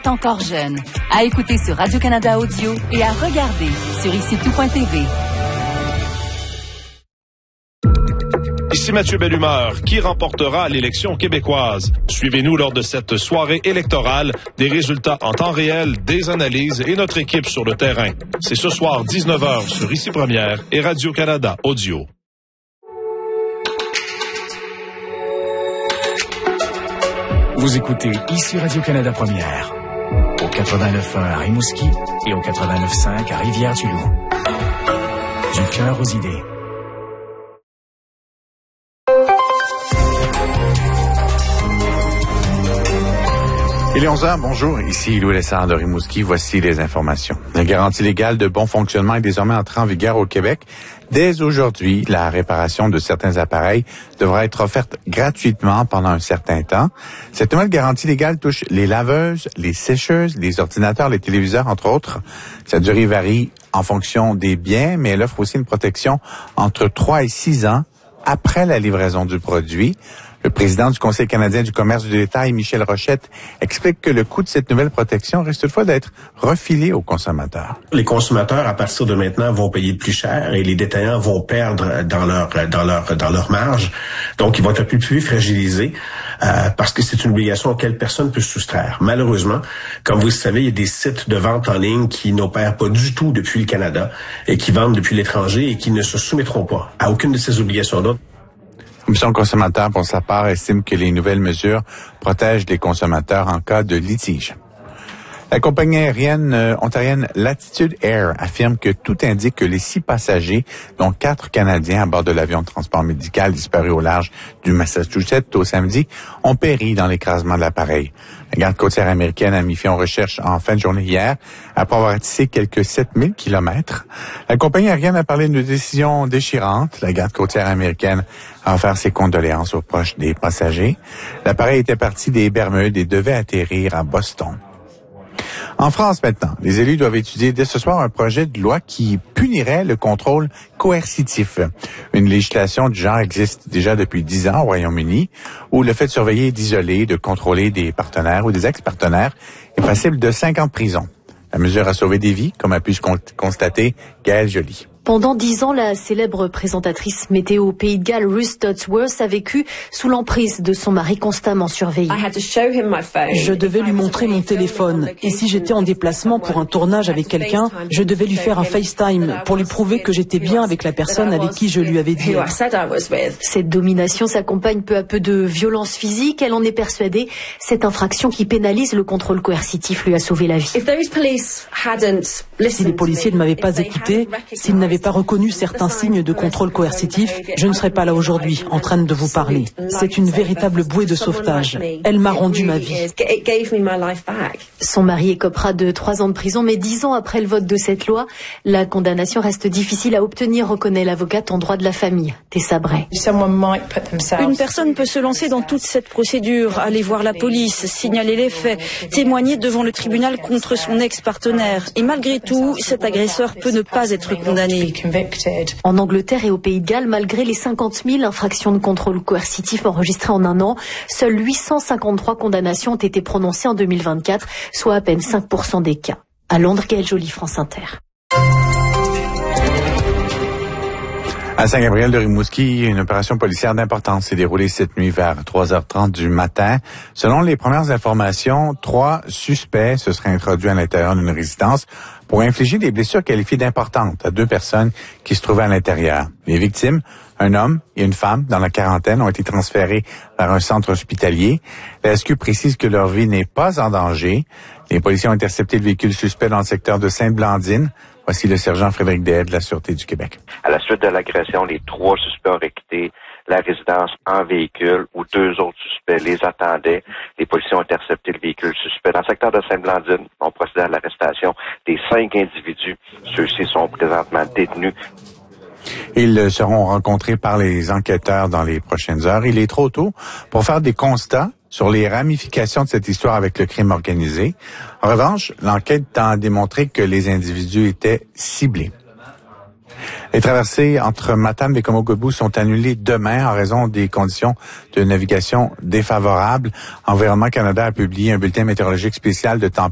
est encore jeune. À écouter sur Radio-Canada Audio et à regarder sur ICTout.tv. Ici Mathieu Bellumeur. Qui remportera l'élection québécoise? Suivez-nous lors de cette soirée électorale, des résultats en temps réel, des analyses et notre équipe sur le terrain. C'est ce soir 19h sur ICI Première et Radio-Canada Audio. Vous écoutez ici Radio-Canada Première, au 89.1 à Rimouski et au 89.5 à Rivière-du-Loup. Du cœur aux idées. Il est 11h, bonjour, ici Louis Lessard de Rimouski, voici les informations. La garantie légale de bon fonctionnement est désormais entrée en vigueur au Québec. Dès aujourd'hui, la réparation de certains appareils devra être offerte gratuitement pendant un certain temps. Cette nouvelle garantie légale touche les laveuses, les sécheuses, les ordinateurs, les téléviseurs, entre autres. Sa durée varie en fonction des biens, mais elle offre aussi une protection entre 3 et 6 ans après la livraison du produit. Le président du Conseil canadien du commerce du détail, Michel Rochette, explique que le coût de cette nouvelle protection risque toutefois d'être refilé aux consommateurs. Les consommateurs, à partir de maintenant, vont payer plus cher et les détaillants vont perdre dans leur marge. Donc, ils vont être un peu plus fragilisés parce que c'est une obligation auquel personne ne peut se soustraire. Malheureusement, comme vous le savez, il y a des sites de vente en ligne qui n'opèrent pas du tout depuis le Canada et qui vendent depuis l'étranger et qui ne se soumettront pas à aucune de ces obligations-là. La Commission consommateur, pour sa part, estime que les nouvelles mesures protègent les consommateurs en cas de litige. La compagnie aérienne ontarienne Latitude Air affirme que tout indique que les 6 passagers, dont 4 Canadiens à bord de l'avion de transport médical disparu au large du Massachusetts au samedi, ont péri dans l'écrasement de l'appareil. La garde côtière américaine a mis fin aux recherches en fin de journée hier, après avoir tissé quelques 7000 kilomètres. La compagnie aérienne a parlé d'une décision déchirante. La garde côtière américaine a offert ses condoléances aux proches des passagers. L'appareil était parti des Bermudes et devait atterrir à Boston. En France maintenant, les élus doivent étudier dès ce soir un projet de loi qui punirait le contrôle coercitif. Une législation du genre existe déjà depuis 10 ans au Royaume-Uni, où le fait de surveiller, d'isoler, de contrôler des partenaires ou des ex-partenaires est passible de 5 ans de prison. La mesure a sauvé des vies, comme a pu se constater Gaëlle Joly. Pendant 10 ans, la célèbre présentatrice météo au Pays de Galles, Ruth Dodsworth, a vécu sous l'emprise de son mari constamment surveillé. Je devais lui montrer mon téléphone. Et si j'étais en déplacement pour un tournage avec quelqu'un, je devais lui faire un FaceTime pour lui prouver que j'étais bien avec la personne avec qui je lui avais dit. Cette domination s'accompagne peu à peu de violences physiques. Elle en est persuadée. Cette infraction qui pénalise le contrôle coercitif lui a sauvé la vie. Si les policiers ne m'avaient pas écouté, s'ils n'avaient pas reconnu certains signes de contrôle coercitif, je ne serais pas là aujourd'hui en train de vous parler. C'est une véritable bouée de sauvetage. Elle m'a rendu ma vie. Son mari écopera de 3 ans de prison, mais 10 ans après le vote de cette loi, la condamnation reste difficile à obtenir, reconnaît l'avocate en droit de la famille, Tessa Bray. Une personne peut se lancer dans toute cette procédure, aller voir la police, signaler les faits, témoigner devant le tribunal contre son ex-partenaire. Et malgré tout, cet agresseur peut ne pas être condamné. En Angleterre et au Pays de Galles, malgré les 50 000 infractions de contrôle coercitif enregistrées en un an, seules 853 condamnations ont été prononcées en 2024, soit à peine 5% des cas. À Londres, Gaëlle Joly, France Inter. À Saint-Gabriel de Rimouski, une opération policière d'importance s'est déroulée cette nuit vers 3h30 du matin. Selon les premières informations, 3 suspects se seraient introduits à l'intérieur d'une résidence pour infliger des blessures qualifiées d'importantes à 2 personnes qui se trouvaient à l'intérieur. Les victimes, un homme et une femme dans la quarantaine, ont été transférés vers un centre hospitalier. La SQ précise que leur vie n'est pas en danger. Les policiers ont intercepté le véhicule suspect dans le secteur de Sainte-Blandine. Voici le sergent Frédéric Dehaye de la Sûreté du Québec. À la suite de l'agression, les 3 suspects auraient quitté la résidence en véhicule où 2 autres suspects les attendaient. Les policiers ont intercepté le véhicule suspect. Dans le secteur de Sainte-Blandine, on procède à l'arrestation des 5 individus. Ceux-ci sont présentement détenus. Ils seront rencontrés par les enquêteurs dans les prochaines heures. Il est trop tôt pour faire des constats sur les ramifications de cette histoire avec le crime organisé. En revanche, l'enquête tend à démontrer que les individus étaient ciblés. Les traversées entre Matane et Komogobu sont annulées demain en raison des conditions de navigation défavorables. Environnement Canada a publié un bulletin météorologique spécial de tempête